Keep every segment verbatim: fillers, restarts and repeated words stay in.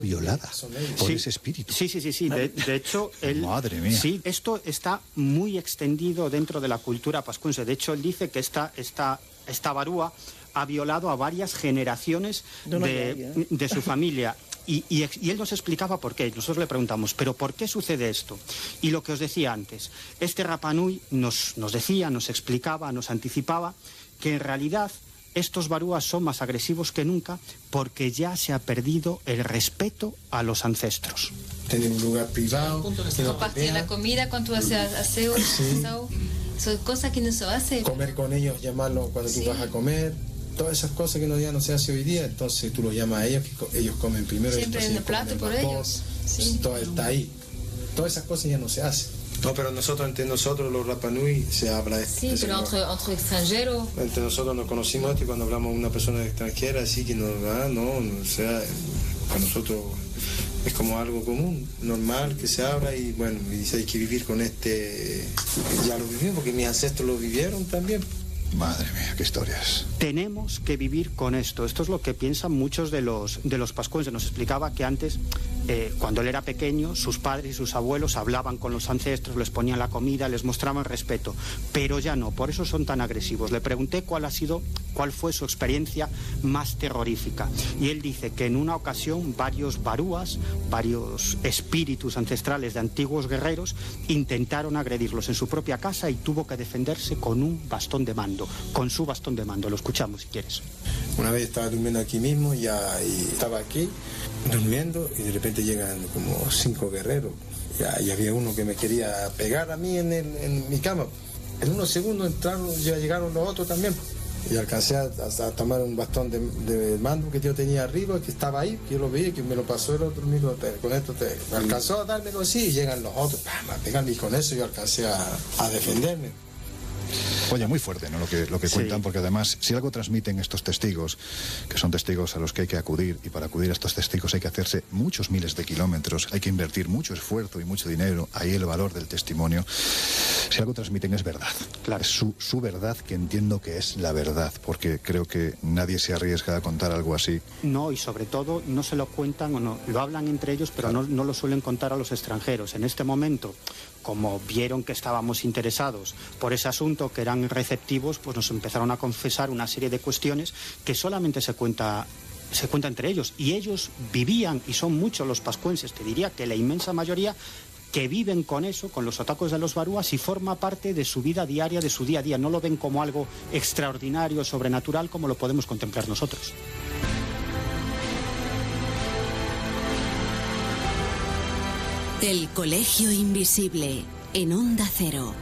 violada por sí, ese espíritu. Sí, sí, sí, sí. De, de hecho, él, madre mía. Sí, esto está muy extendido dentro de la cultura pascuense. De hecho, él dice que esta, esta, esta barúa ha violado a varias generaciones de, de su familia. Y, y, y él nos explicaba por qué. Nosotros le preguntamos, ¿pero por qué sucede esto? Y lo que os decía antes, este Rapa Nui nos, nos decía, nos explicaba, nos anticipaba que en realidad estos barúas son más agresivos que nunca porque ya se ha perdido el respeto a los ancestros. Tener un lugar privado. Compartir la comida cuando tú haces aseo, sí. Son cosas que no se hace. Comer con ellos, llamarlos cuando sí. tú vas a comer. Todas esas cosas que no, ya no se hace hoy día, entonces tú los llamas a ellos, que ellos comen primero. Siempre en el plato por ellos. Sí. Todo está ahí. Todas esas cosas ya no se hacen. No, pero nosotros, entre nosotros, los Rapa Nui, se habla de Sí, pero entre, entre extranjeros. Entre nosotros nos conocimos esto y cuando hablamos a una persona extranjera, así que no, ah, no, no, o sea, para nosotros es como algo común, normal, que se habla y bueno, y dice, hay que vivir con este, ya lo vivimos, porque mis ancestros lo vivieron también. Madre mía, qué historias. Tenemos que vivir con esto. Esto es lo que piensan muchos de los, de los pascuenses. Nos explicaba que antes, eh, cuando él era pequeño, sus padres y sus abuelos hablaban con los ancestros, les ponían la comida, les mostraban respeto. Pero ya no, por eso son tan agresivos. Le pregunté cuál ha sido, cuál fue su experiencia más terrorífica. Y él dice que en una ocasión varios barúas, varios espíritus ancestrales de antiguos guerreros, intentaron agredirlos en su propia casa y tuvo que defenderse con un bastón de mando. Con su bastón de mando, lo escuchamos si quieres. Una vez estaba durmiendo aquí mismo, ya y estaba aquí durmiendo y de repente llegan como cinco guerreros. Ya, y había uno que me quería pegar a mí en, el, en mi cama. En unos segundos entraron, ya llegaron los otros también. Y alcancé a, a tomar un bastón de, de mando que yo tenía arriba, que estaba ahí, que yo lo vi, que me lo pasó el otro, miro, con esto te alcanzó a dármelo así y llegan los otros, ¡pam!, a pegarme y con eso yo alcancé a, a defenderme. Oye, muy fuerte, ¿no?, lo que, lo que sí. cuentan, porque además, si algo transmiten estos testigos, que son testigos a los que hay que acudir, y para acudir a estos testigos hay que hacerse muchos miles de kilómetros, hay que invertir mucho esfuerzo y mucho dinero, ahí el valor del testimonio. Si algo transmiten es verdad, claro. Es su, su verdad, que entiendo que es la verdad, porque creo que nadie se arriesga a contar algo así. No, y sobre todo no se lo cuentan, o no, lo hablan entre ellos, pero claro. no, no lo suelen contar a los extranjeros. En este momento, como vieron que estábamos interesados por ese asunto, que eran receptivos, pues nos empezaron a confesar una serie de cuestiones que solamente se cuenta se cuenta entre ellos, y ellos vivían, y son muchos los pascuenses, te diría que la inmensa mayoría, que viven con eso, con los atacos de los barúas, y forma parte de su vida diaria, de su día a día. No lo ven como algo extraordinario, sobrenatural, como lo podemos contemplar nosotros. El Colegio Invisible, en Onda Cero.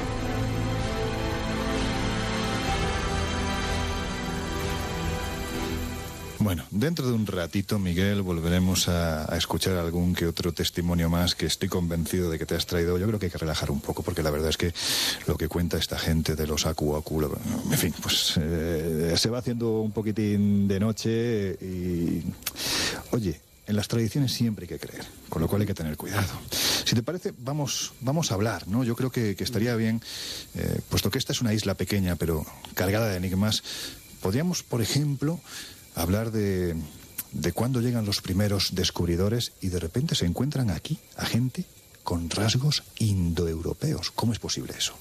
Bueno, dentro de un ratito, Miguel, volveremos a, a escuchar algún que otro testimonio más que estoy convencido de que te has traído. Yo creo que hay que relajar un poco, porque la verdad es que lo que cuenta esta gente de los Aku Aku, en fin, pues eh, se va haciendo un poquitín de noche y... Oye, en las tradiciones siempre hay que creer, con lo cual hay que tener cuidado. Si te parece, vamos, vamos a hablar, ¿no? Yo creo que, que estaría bien, eh, puesto que esta es una isla pequeña, pero cargada de enigmas, podríamos, por ejemplo, hablar de, de cuándo llegan los primeros descubridores y de repente se encuentran aquí a gente con rasgos indoeuropeos. ¿Cómo es posible eso?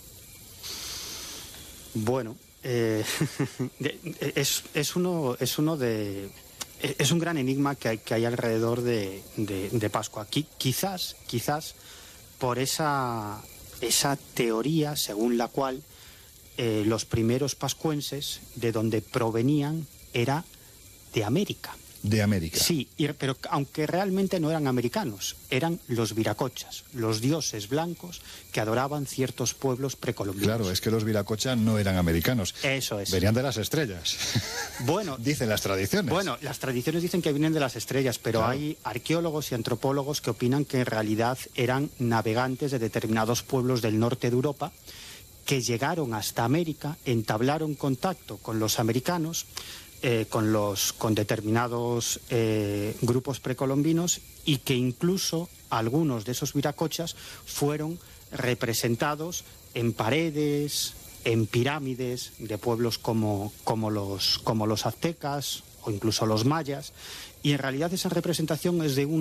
Bueno, eh, es, es, uno, es uno de... Es un gran enigma que hay, que hay alrededor de, de, de Pascua. Aquí, quizás, quizás por esa, esa teoría según la cual eh, los primeros pascuenses, de donde provenían, era de América. De América. Sí, y, pero aunque realmente no eran americanos, eran los viracochas, los dioses blancos que adoraban ciertos pueblos precolombinos. Claro, es que los viracochas no eran americanos. Eso es. Venían de las estrellas. Bueno, dicen las tradiciones. Bueno, las tradiciones dicen que vienen de las estrellas, pero claro, hay arqueólogos y antropólogos que opinan que en realidad eran navegantes de determinados pueblos del norte de Europa que llegaron hasta América, entablaron contacto con los americanos, Eh, con los con determinados eh, grupos precolombinos, y que incluso algunos de esos viracochas fueron representados en paredes, en pirámides de pueblos como, como, los, como los aztecas o incluso los mayas, y en realidad esa representación es de un